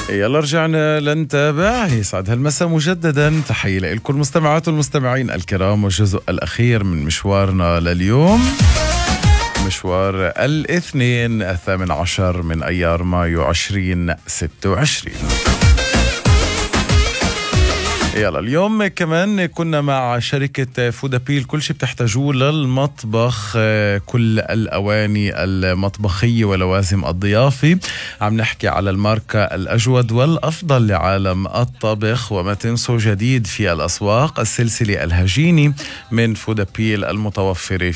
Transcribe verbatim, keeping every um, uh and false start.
يلا رجعنا لنتابع. يسعد هالمساء مجددا، تحية لكل المستمعات والمستمعين الكرام، والجزء الأخير من مشوارنا لليوم، مشوار الاثنين الثامن عشر من أيار مايو عشرين ستة وعشرين. يلا اليوم كمان كنا مع شركة فودابيل، كل شيء بتحتاجوه للمطبخ، كل الأواني المطبخية ولوازم الضيافة. عم نحكي على الماركة الأجود والأفضل لعالم الطبخ. وما تنسوا، جديد في الأسواق السلسلة الهجيني من فودابيل المتوفرة